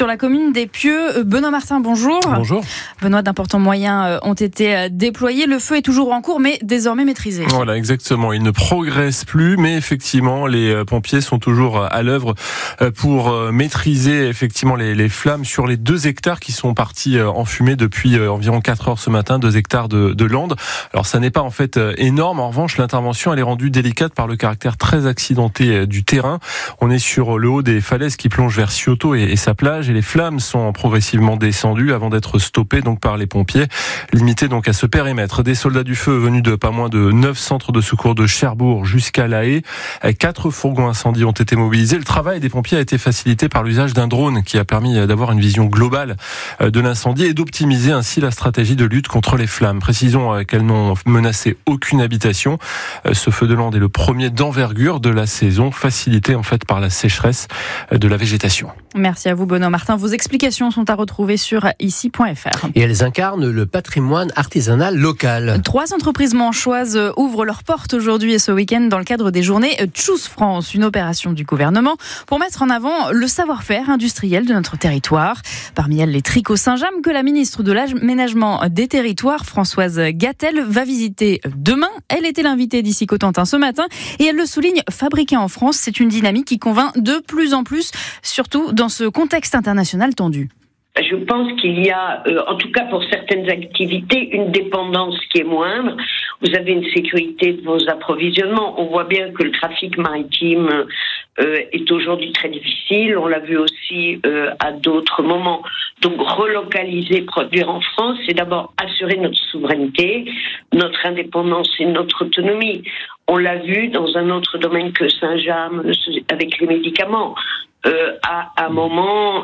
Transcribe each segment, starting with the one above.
sur la commune des Pieux. Benoît Martin, bonjour. Bonjour. Benoît, d'importants moyens ont été déployés. Le feu est toujours en cours, mais désormais maîtrisé. Voilà, exactement. Il ne progresse plus, mais effectivement, les pompiers sont toujours à l'œuvre pour maîtriser effectivement les flammes sur les 2 hectares qui sont partis en fumée depuis environ 4 heures ce matin, 2 hectares de landes. Alors, ça n'est pas en fait énorme. En revanche, l'intervention, elle est rendue délicate par le caractère très accidenté du terrain. On est sur le haut des falaises qui plongent vers Cioto et sa plage, et les flammes sont progressivement descendues avant d'être stoppées donc par les pompiers, limitées donc à ce périmètre. Des soldats du feu venus de pas moins de 9 centres de secours de Cherbourg jusqu'à La Haye. 4 fourgons incendies ont été mobilisés. Le travail des pompiers a été facilité par l'usage d'un drone qui a permis d'avoir une vision globale de l'incendie et d'optimiser ainsi la stratégie de lutte contre les flammes. Précisons qu'elles n'ont menacé aucune habitation. Ce feu de lande est le premier d'envergure de la saison, facilité en fait par la sécheresse de la végétation. Merci à vous Benoît Martin. Vos explications sont à retrouver sur ici.fr. Et elles incarnent le patrimoine artisanal local. 3 entreprises manchoises ouvrent leurs portes aujourd'hui et ce week-end dans le cadre des journées Choose France, une opération du gouvernement pour mettre en avant le savoir-faire industriel de notre territoire. Parmi elles, les tricots Saint-James que la ministre de l'Aménagement des Territoires, Françoise Gatel, va visiter demain. Elle était l'invitée d'Ici Cotentin ce matin et elle le souligne, fabriqué en France, c'est une dynamique qui convainc de plus en plus, surtout dans ce contexte international tendu. Je pense qu'il y a, en tout cas pour certaines activités, une dépendance qui est moindre. Vous avez une sécurité de vos approvisionnements. On voit bien que le trafic maritime est aujourd'hui très difficile. On l'a vu aussi à d'autres moments. Donc relocaliser, produire en France, c'est d'abord assurer notre souveraineté, notre indépendance et notre autonomie. On l'a vu dans un autre domaine que Saint-James avec les médicaments. À un moment,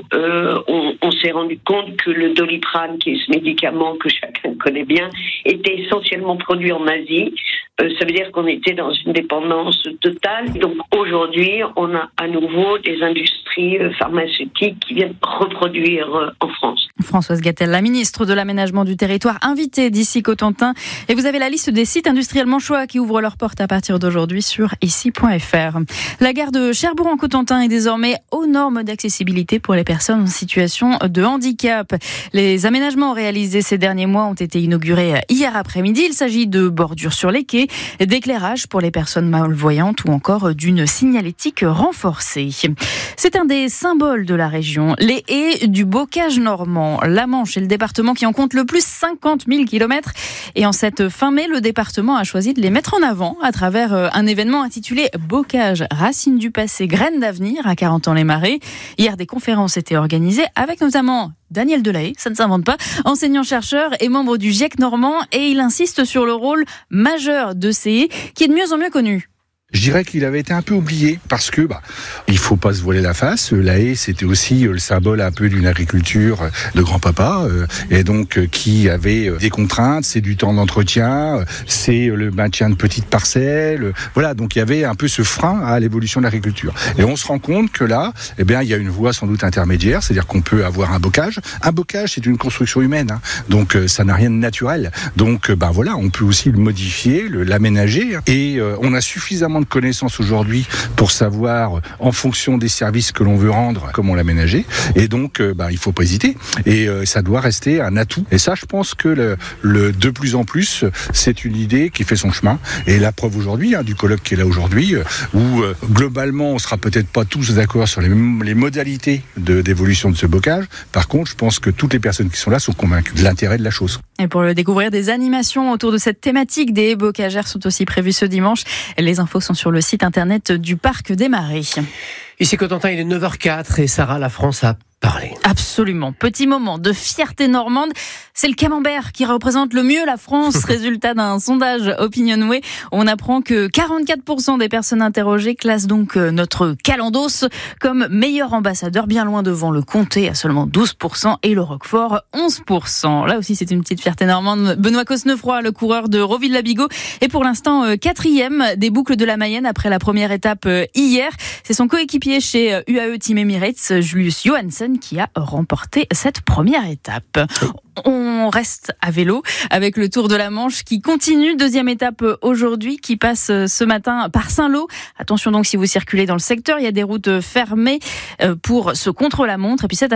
on s'est rendu compte que le Doliprane, qui est ce médicament que chacun connaît bien, était essentiellement produit en Asie. Ça veut dire qu'on était dans une dépendance totale. Donc aujourd'hui, on a à nouveau des industries pharmaceutiques qui viennent reproduire en France. Françoise Gatel, la ministre de l'Aménagement du Territoire, invitée d'Ici Cotentin. Et vous avez la liste des sites industriels manchois qui ouvrent leurs portes à partir d'aujourd'hui sur ici.fr. La gare de Cherbourg en Cotentin est désormais aux normes d'accessibilité pour les personnes en situation de handicap. Les aménagements réalisés ces derniers mois ont été inaugurés hier après-midi. Il s'agit de bordures sur les quais, d'éclairage pour les personnes malvoyantes ou encore d'une signalétique renforcée. C'est un des symboles de la région, les haies du bocage normand. La Manche est le département qui en compte le plus, 50 000 km. Et en cette fin mai, le département a choisi de les mettre en avant à travers un événement intitulé Bocage, racines du passé, graines d'avenir à 40 ans les Marais. Hier, des conférences étaient organisées avec notamment Daniel Delahaye, ça ne s'invente pas, enseignant-chercheur et membre du GIEC normand, et il insiste sur le rôle majeur de ces haies qui est de mieux en mieux connu. Je dirais qu'il avait été un peu oublié parce que il faut pas se voiler la face. La haie, c'était aussi le symbole un peu d'une agriculture de grand-papa et donc qui avait des contraintes, c'est du temps d'entretien, c'est le maintien de petites parcelles. Voilà, donc il y avait un peu ce frein à l'évolution de l'agriculture. Et on se rend compte que là, il y a une voie sans doute intermédiaire, c'est-à-dire qu'on peut avoir un bocage. Un bocage, c'est une construction humaine, donc ça n'a rien de naturel. Donc on peut aussi le modifier, l'aménager, et on a suffisamment de connaissances aujourd'hui pour savoir, en fonction des services que l'on veut rendre, comment l'aménager. Et donc, il faut pas hésiter. Et ça doit rester un atout. Et ça, je pense que de plus en plus, c'est une idée qui fait son chemin. Et la preuve aujourd'hui, du colloque qui est là aujourd'hui, où globalement, on sera peut-être pas tous d'accord sur les modalités d'évolution de ce bocage. Par contre, je pense que toutes les personnes qui sont là sont convaincues de l'intérêt de la chose. Et pour le découvrir, des animations autour de cette thématique des haies bocagères sont aussi prévues ce dimanche. Les infos sont sur le site internet du Parc des Marais. Ici Cotentin, il est 9h04 et Sarah, la France a parlé. Absolument. Petit moment de fierté normande. C'est le camembert qui représente le mieux la France. Résultat d'un sondage Opinionway. On apprend que 44% des personnes interrogées classent donc notre calendos comme meilleur ambassadeur, bien loin devant le comté à seulement 12% et le roquefort 11%. Là aussi, c'est une petite fierté normande. Benoît Cosnefroy, le coureur de Roville-la-Bigot, est pour l'instant 4e des boucles de la Mayenne après la première étape hier. C'est son coéquipier chez UAE Team Emirates, Julius Johansen, qui a remporté cette première étape. On reste à vélo avec le Tour de la Manche qui continue. 2e étape aujourd'hui qui passe ce matin par Saint-Lô. Attention donc si vous circulez dans le secteur, il y a des routes fermées pour ce contre-la-montre. Et puis cette